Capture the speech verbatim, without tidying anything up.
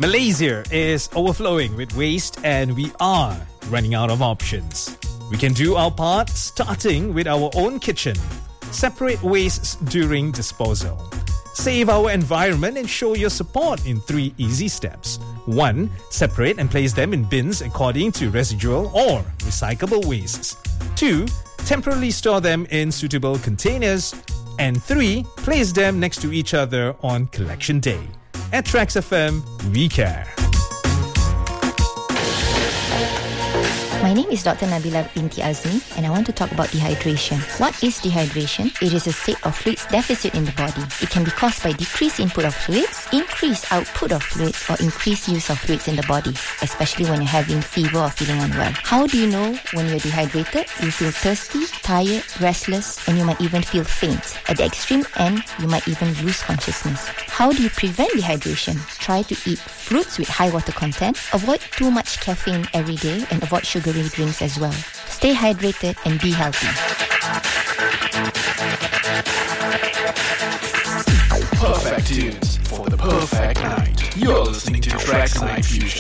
Malaysia is overflowing with waste and we are running out of options. We can do our part starting with our own kitchen. Separate wastes during disposal. Save our environment and show your support in three easy steps. One, separate and place them in bins according to residual or recyclable wastes. Two, temporarily store them in suitable containers. And three, place them next to each other on collection day. At Trax F M, we care. My name is Doctor Nabila Binti Azmi and I want to talk about dehydration. What is dehydration? It is a state of fluids deficit in the body. It can be caused by decreased input of fluids, increased output of fluids, or increased use of fluids in the body, especially when you're having fever or feeling unwell. How do you know when you're dehydrated? You feel thirsty, tired, restless, and you might even feel faint. At the extreme end, you might even lose consciousness. How do you prevent dehydration? Try to eat fruits with high water content, avoid too much caffeine every day, and avoid sugary drinks as well. Stay hydrated and be healthy. Perfect tunes for the perfect night. You're listening to Trax Night Fusion.